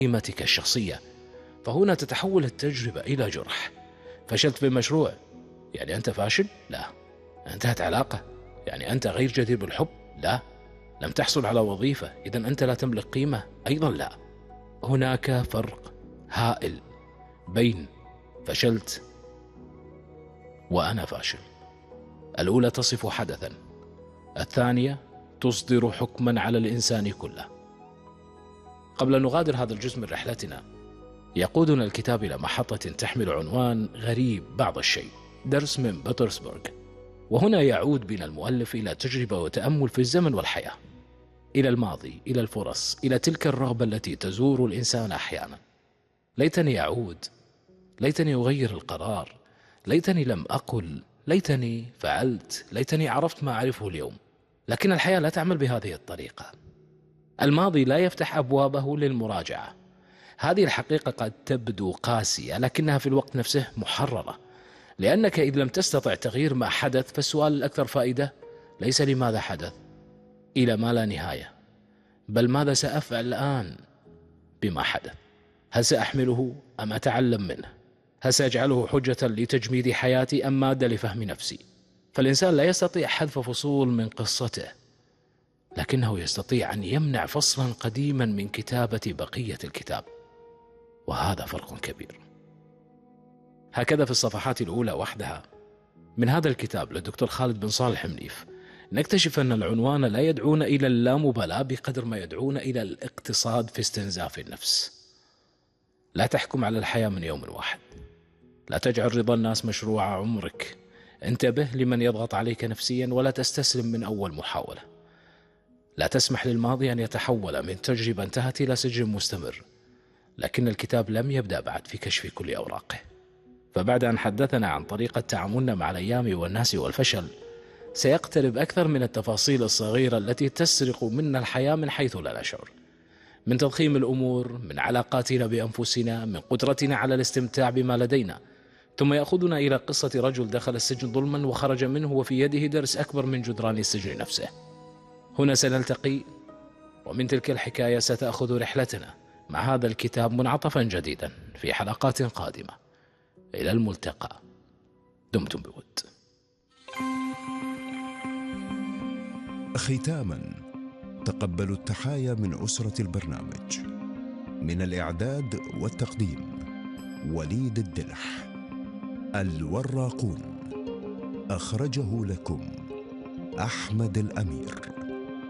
قيمتك الشخصية. فهنا تتحول التجربة إلى جرح. فشلت في المشروع يعني أنت فاشل؟ لا. انتهت علاقة يعني أنت غير جدير بالحب؟ لا. لم تحصل على وظيفة إذا أنت لا تملك قيمة؟ أيضا لا. هناك فرق هائل بين فشلت وأنا فاشل. الأولى تصف حدثا، الثانية تصدر حكما على الإنسان كله. قبل أن نغادر هذا الجزء من رحلتنا، يقودنا الكتاب إلى محطة تحمل عنوان غريب بعض الشيء، درس من بطرسبرغ. وهنا يعود بنا المؤلف إلى تجربة وتأمل في الزمن والحياة، إلى الماضي، إلى الفرص، إلى تلك الرغبة التي تزور الإنسان أحيانا. ليتني أعود، ليتني أغير القرار، ليتني لم أقل، ليتني فعلت، ليتني عرفت ما أعرفه اليوم. لكن الحياة لا تعمل بهذه الطريقة. الماضي لا يفتح أبوابه للمراجعة. هذه الحقيقة قد تبدو قاسية لكنها في الوقت نفسه محررة، لأنك إذ لم تستطع تغيير ما حدث فالسؤال الأكثر فائدة ليس لماذا حدث إلى ما لا نهاية، بل ماذا سأفعل الآن بما حدث؟ هل سأحمله أم أتعلم منه؟ هل سأجعله حجة لتجميد حياتي أم مادة لفهم نفسي؟ فالإنسان لا يستطيع حذف فصول من قصته، لكنه يستطيع أن يمنع فصلا قديما من كتابة بقية الكتاب، وهذا فرق كبير. هكذا في الصفحات الأولى وحدها من هذا الكتاب للدكتور خالد بن صالح منيف نكتشف أن العنوان لا يدعون إلى اللامبالاة بقدر ما يدعون إلى الاقتصاد في استنزاف النفس. لا تحكم على الحياة من يوم واحد، لا تجعل رضا الناس مشروع عمرك، انتبه لمن يضغط عليك نفسيا ولا تستسلم من أول محاولة. لا تسمح للماضي أن يتحول من تجربة انتهت إلى سجن مستمر. لكن الكتاب لم يبدأ بعد في كشف كل أوراقه، فبعد أن حدثنا عن طريقة تعاملنا مع الأيام والناس والفشل، سيقترب أكثر من التفاصيل الصغيرة التي تسرق منا الحياة من حيث لا نشعر، من تضخيم الأمور، من علاقاتنا بأنفسنا، من قدرتنا على الاستمتاع بما لدينا. ثم يأخذنا إلى قصة رجل دخل السجن ظلما وخرج منه وفي يده درس أكبر من جدران السجن نفسه. هنا سنلتقي، ومن تلك الحكاية ستأخذ رحلتنا مع هذا الكتاب منعطفا جديدا في حلقات قادمة. إلى الملتقى، دمتم بود. ختاما، تقبلوا التحايا من أسرة البرنامج. من الإعداد والتقديم وليد الدلح. الوراقون، أخرجه لكم أحمد الأمير.